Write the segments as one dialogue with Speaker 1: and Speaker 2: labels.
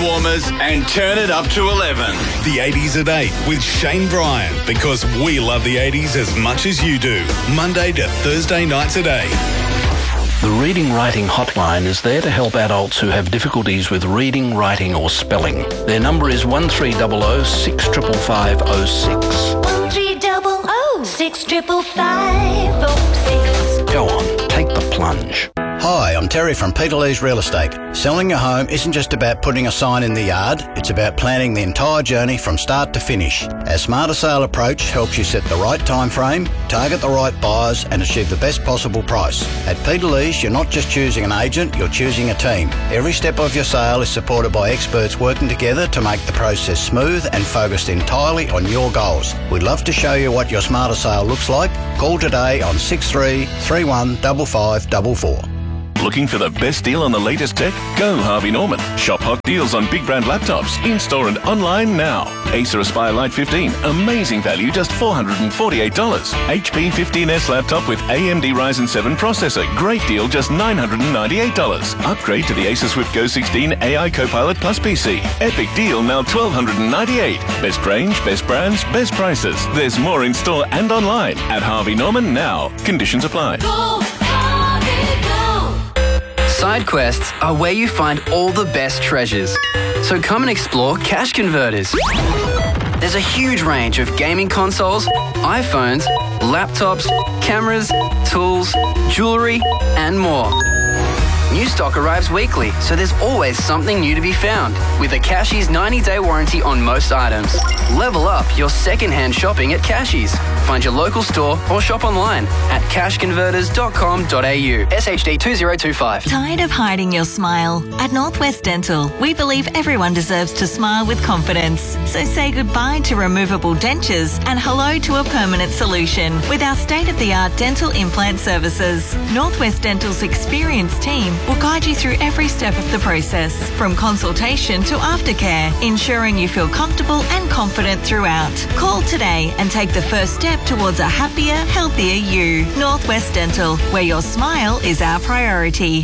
Speaker 1: warmers and turn it up to 11.
Speaker 2: The 80s at 8 with Shane Bryan, because we love the 80s as much as you do. Monday to Thursday nights at 8.
Speaker 3: The Reading Writing Hotline is there to help adults who have difficulties with reading, writing or spelling. Their number is 1300 65506.
Speaker 4: 1300 65506.
Speaker 3: Go on, take the plunge.
Speaker 5: Hi, I'm Terry from Peter Lee's Real Estate. Selling your home isn't just about putting a sign in the yard, it's about planning the entire journey from start to finish. Our Smarter Sale approach helps you set the right time frame, target the right buyers and achieve the best possible price. At Peter Lee's, you're not just choosing an agent, you're choosing a team. Every step of your sale is supported by experts working together to make the process smooth and focused entirely on your goals. We'd love to show you what your Smarter Sale looks like. Call today on 63 31 5544.
Speaker 6: Looking for the best deal on the latest tech? Go Harvey Norman. Shop hot deals on big brand laptops, in-store and online now. Acer Aspire Lite 15, amazing value, just $448. HP 15S laptop with AMD Ryzen 7 processor, great deal, just $998. Upgrade to the Acer Swift Go 16 AI Copilot Plus PC. Epic deal, now $1,298. Best range, best brands, best prices. There's more in store and online at Harvey Norman now. Conditions apply.
Speaker 7: Side quests are where you find all the best treasures. So come and explore Cash Converters. There's a huge range of gaming consoles, iPhones, laptops, cameras, tools, jewellery and more. New stock arrives weekly, so there's always something new to be found. With a Cashies 90-day warranty on most items. Level up your second-hand shopping at Cashies. Find your local store or shop online at cashconverters.com.au. SHD 2025.
Speaker 8: Tired of hiding your smile? At Northwest Dental, we believe everyone deserves to smile with confidence. So say goodbye to removable dentures and hello to a permanent solution with our state-of-the-art dental implant services. Northwest Dental's experienced team will guide you through every step of the process, from consultation to aftercare, ensuring you feel comfortable and confident throughout. Call today and take the first step towards a happier, healthier you. Northwest Dental, where your smile is our priority.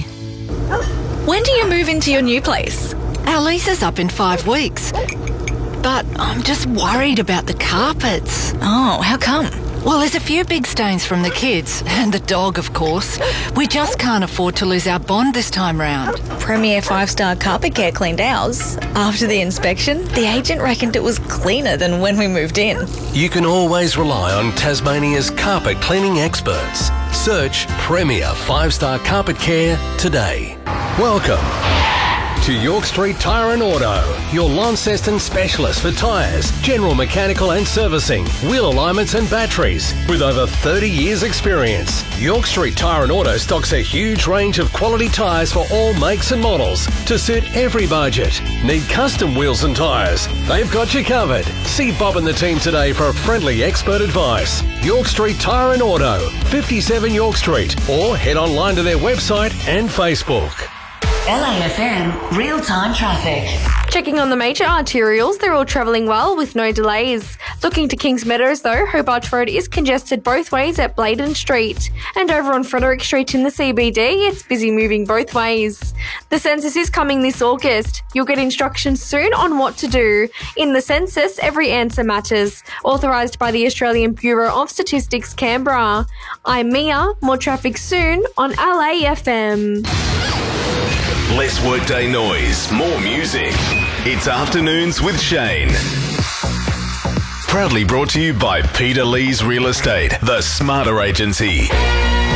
Speaker 9: When do you move into your new place?
Speaker 10: Our lease is up in 5 weeks. But I'm just worried about the carpets.
Speaker 9: Oh, how come?
Speaker 10: Well, there's a few big stains from the kids, and the dog, of course. We just can't afford to lose our bond this time round.
Speaker 9: Premier 5-star Carpet Care cleaned ours. After the inspection, the agent reckoned it was cleaner than when we moved in.
Speaker 11: You can always rely on Tasmania's carpet cleaning experts. Search Premier 5-star Carpet Care today. Welcome to York Street Tyre and Auto, your Launceston specialist for tyres, general mechanical and servicing, wheel alignments and batteries. With over 30 years experience, York Street Tyre and Auto stocks a huge range of quality tyres for all makes and models to suit every budget. Need custom wheels and tyres? They've got you covered. See Bob and the team today for friendly expert advice. York Street Tyre and Auto, 57 York Street, or head online to their website and Facebook.
Speaker 4: LAFM real-time traffic.
Speaker 12: Checking on the major arterials, they're all travelling well with no delays. Looking to Kings Meadows though, Hobart Road is congested both ways at Bladen Street. And over on Frederick Street in the CBD, it's busy moving both ways. The census is coming this August. You'll get instructions soon on what to do. In the census, every answer matters. Authorised by the Australian Bureau of Statistics, Canberra. I'm Mia. More traffic soon on LAFM.
Speaker 1: Less workday noise, more music. It's Afternoons with Shane. Proudly brought to you by Peter Lee's Real Estate, the smarter agency.